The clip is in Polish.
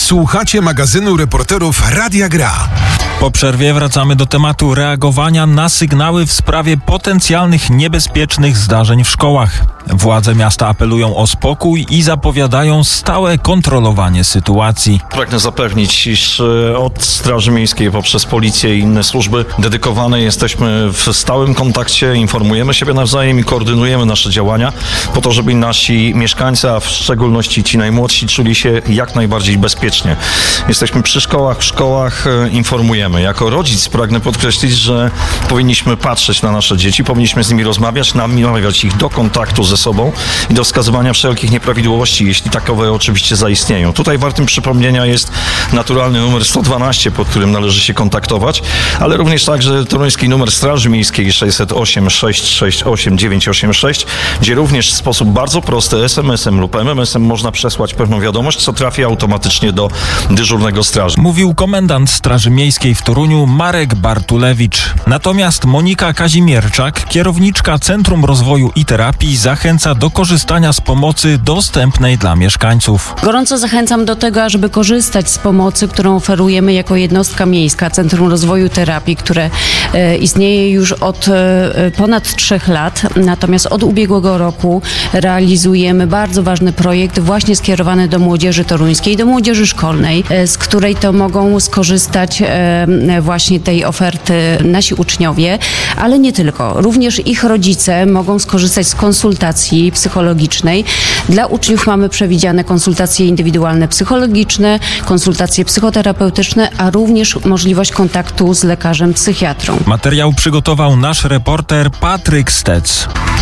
Słuchacie magazynu reporterów Radia Gra. Po przerwie wracamy do tematu reagowania na sygnały w sprawie potencjalnych niebezpiecznych zdarzeń w szkołach. Władze miasta apelują o spokój i zapowiadają stałe kontrolowanie sytuacji. Pragnę zapewnić, iż od Straży Miejskiej poprzez policję i inne służby dedykowane jesteśmy w stałym kontakcie, informujemy siebie nawzajem i koordynujemy nasze działania po to, żeby nasi mieszkańcy, a w szczególności ci najmłodsi, czuli się jak najbardziej bezpiecznie. Jesteśmy przy szkołach, w szkołach informujemy. Jako rodzic pragnę podkreślić, że powinniśmy patrzeć na nasze dzieci, powinniśmy z nimi rozmawiać, namawiać ich do kontaktu ze sobą i do wskazywania wszelkich nieprawidłowości, jeśli takowe oczywiście zaistnieją. Tutaj wartym przypomnienia jest naturalny numer 112, pod którym należy się kontaktować, ale również także toruński numer Straży Miejskiej 608 668 986, gdzie również w sposób bardzo prosty SMS-em lub MMS-em można przesłać pewną wiadomość, co trafi automatycznie do dyżurnego straży. Mówił komendant Straży Miejskiej w Toruniu Marek Bartulewicz. Natomiast Monika Kazimierczak, kierowniczka Centrum Rozwoju i Terapii, zachęca do korzystania z pomocy dostępnej dla mieszkańców. Gorąco zachęcam do tego, żeby korzystać z pomocy, którą oferujemy jako jednostka miejska Centrum Rozwoju Terapii, które istnieje już od ponad 3 lat. Natomiast od ubiegłego roku realizujemy bardzo ważny projekt właśnie skierowany do młodzieży toruńskiej, do młodzieży szkolnej, z której to mogą skorzystać właśnie tej oferty nasi uczniowie, ale nie tylko. Również ich rodzice mogą skorzystać z konsultacji psychologicznej. Dla uczniów mamy przewidziane konsultacje indywidualne psychologiczne, konsultacje psychoterapeutyczne, a również możliwość kontaktu z lekarzem psychiatrą. Materiał przygotował nasz reporter Patryk Stec.